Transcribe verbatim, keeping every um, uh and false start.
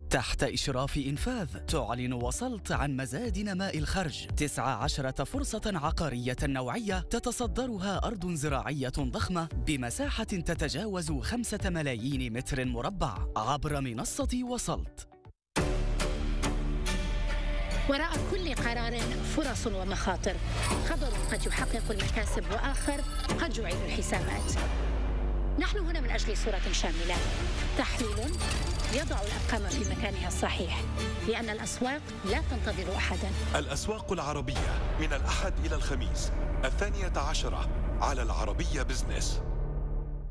تحت إشراف إنفاذ تعلن وصلت عن مزاد نماء الخرج، تسع عشرة فرصة عقارية نوعية تتصدرها أرض زراعية ضخمة بمساحة تتجاوز خمسة ملايين متر مربع عبر منصة وصلت. وراء كل قرار فرص ومخاطر، خبر قد يحقق المكاسب وآخر قد يعيد الحسابات. نحن هنا من أجل صورة شاملة، تحليل يضع الأرقام في مكانها الصحيح، لأن الأسواق لا تنتظر أحدا. الأسواق العربية من الأحد إلى الخميس الثانية عشرة على العربية بزنس.